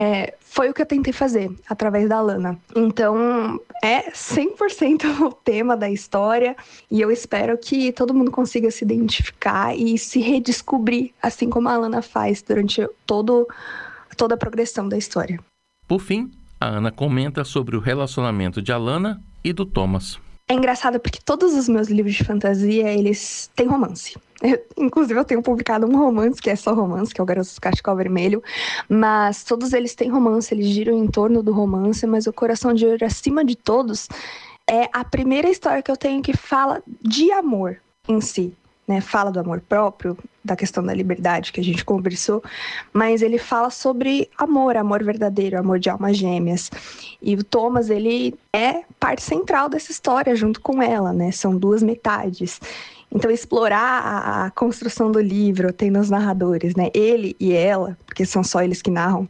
Foi o que eu tentei fazer através da Lana. Então, é 100% o tema da história e eu espero que todo mundo consiga se identificar e se redescobrir, assim como a Lana faz durante toda a progressão da história. Por fim, a Ana comenta sobre o relacionamento de Alana e do Thomas. É engraçado porque todos os meus livros de fantasia, eles têm romance. Inclusive, eu tenho publicado um romance, que é só romance, que é o Garoto do Cachecol Vermelho. Mas todos eles têm romance, eles giram em torno do romance. Mas o Coração de Ouro, acima de todos, é a primeira história que eu tenho que fala de amor em si. Né? Fala do amor próprio, da questão da liberdade que a gente conversou, mas ele fala sobre amor verdadeiro, amor de almas gêmeas. E o Thomas, ele é parte central dessa história junto com ela, né? São duas metades. Então, explorar a construção do livro, tem nos narradores, né? Ele e ela, porque são só eles que narram,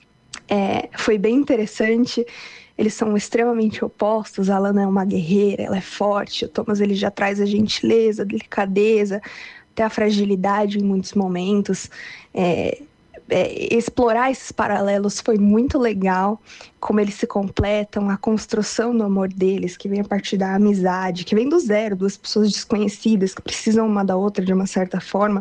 foi bem interessante. Eles são extremamente opostos. A Lana é uma guerreira, ela é forte. O Thomas, ele já traz a gentileza, a delicadeza, até a fragilidade em muitos momentos. Explorar esses paralelos foi muito legal, como eles se completam, a construção do amor deles, que vem a partir da amizade, que vem do zero, duas pessoas desconhecidas que precisam uma da outra de uma certa forma.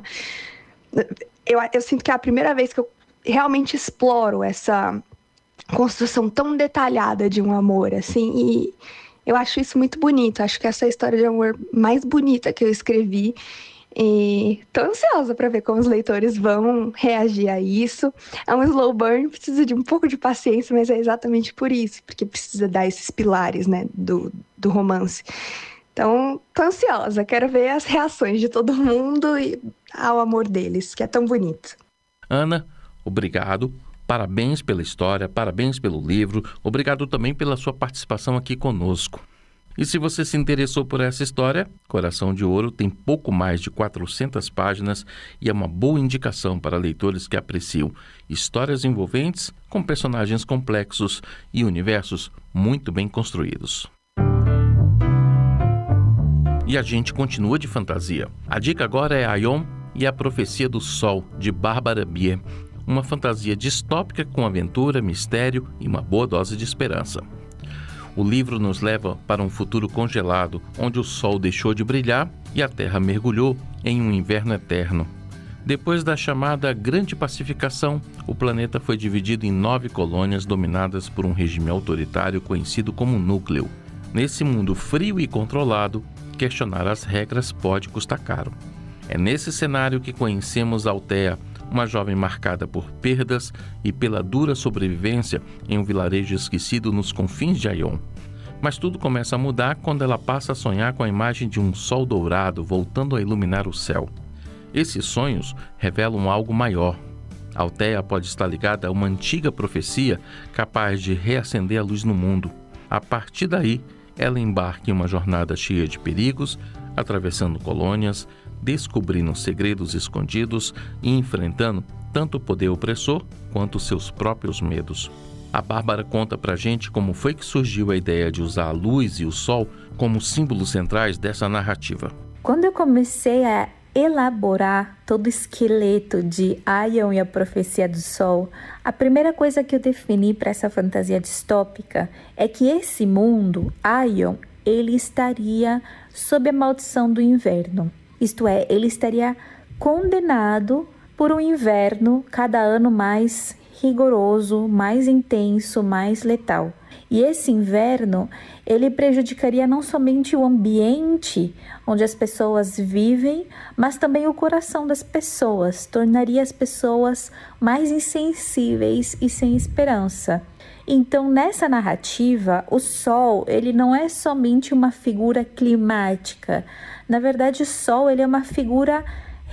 Eu sinto que é a primeira vez que eu realmente exploro essa construção tão detalhada de um amor, assim, e eu acho isso muito bonito. Acho que essa é a história de amor mais bonita que eu escrevi. E tô ansiosa para ver como os leitores vão reagir a isso. É um slow burn, precisa de um pouco de paciência, mas é exatamente por isso, porque precisa dar esses pilares, né, do romance. Então, tô ansiosa, quero ver as reações de todo mundo e ao amor deles, que é tão bonito. Ana, obrigado. Parabéns pela história, parabéns pelo livro. Obrigado também pela sua participação aqui conosco. E se você se interessou por essa história, Coração de Ouro tem pouco mais de 400 páginas e é uma boa indicação para leitores que apreciam histórias envolventes com personagens complexos e universos muito bem construídos. E a gente continua de fantasia. A dica agora é Aion e a Profecia do Sol, de Bárbara Bier. Uma fantasia distópica com aventura, mistério e uma boa dose de esperança. O livro nos leva para um futuro congelado, onde o sol deixou de brilhar e a Terra mergulhou em um inverno eterno. Depois da chamada Grande Pacificação, o planeta foi dividido em 9 colônias dominadas por um regime autoritário conhecido como Núcleo. Nesse mundo frio e controlado, questionar as regras pode custar caro. É nesse cenário que conhecemos Althea, uma jovem marcada por perdas e pela dura sobrevivência em um vilarejo esquecido nos confins de Aion. Mas tudo começa a mudar quando ela passa a sonhar com a imagem de um sol dourado voltando a iluminar o céu. Esses sonhos revelam algo maior. Althea pode estar ligada a uma antiga profecia capaz de reacender a luz no mundo. A partir daí, ela embarca em uma jornada cheia de perigos, atravessando colônias, descobrindo segredos escondidos e enfrentando tanto o poder opressor quanto seus próprios medos. A Bárbara conta pra gente como foi que surgiu a ideia de usar a luz e o sol como símbolos centrais dessa narrativa. Quando eu comecei a elaborar todo o esqueleto de Aion e a Profecia do Sol, a primeira coisa que eu defini para essa fantasia distópica é que esse mundo, Aion, ele estaria sob a maldição do inverno. Isto é, ele estaria condenado por um inverno cada ano mais rigoroso, mais intenso, mais letal. E esse inverno, ele prejudicaria não somente o ambiente onde as pessoas vivem, mas também o coração das pessoas, tornaria as pessoas mais insensíveis e sem esperança. Então, nessa narrativa, o Sol, ele não é somente uma figura climática. Na verdade, o Sol, ele é uma figura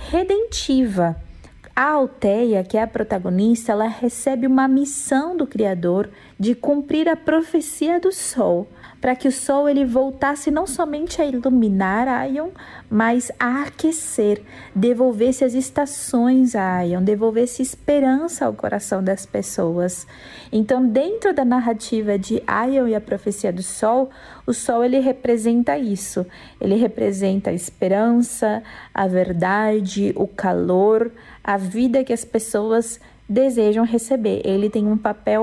redentiva. A Althea, que é a protagonista, ela recebe uma missão do Criador de cumprir a profecia do Sol, para que o Sol ele voltasse não somente a iluminar Aion, mas a aquecer, devolvesse as estações a Aion, devolvesse esperança ao coração das pessoas. Então, dentro da narrativa de Aion e a Profecia do Sol, o Sol ele representa isso. Ele representa a esperança, a verdade, o calor, a vida que as pessoas desejam receber. Ele tem um papel